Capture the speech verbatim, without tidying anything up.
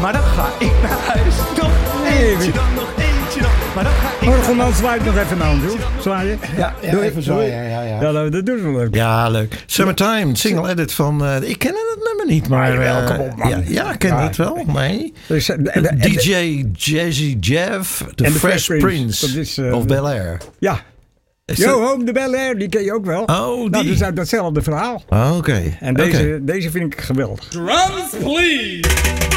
maar dan ga ik naar huis. Nog eentje dan, nog eentje dan. Maar dan ga ik Orgelman zwaait nog even aan, joh. Zwaaien. Ja, ja, even zwaaien. Ja, ja. Ja, dat, dat doen we leuk. Ja, leuk. Summertime, single edit van... Uh, ik ken het nummer niet, maar... Uh, welkom op, man. Ja, ja, ik ken Ja. het wel. Nee. Dus, en de- en de- D J Jazzy Jeff, The en de Fresh Fresh Prince. Prince, Dat is, uh, of Bel Air. Ja. Is Yo, dat- Home de Bel Air, die ken je ook wel. Oh, die. Nou, dus uit datzelfde verhaal. Oh, oké. En deze, Oké. deze vind ik geweldig. Drums, please.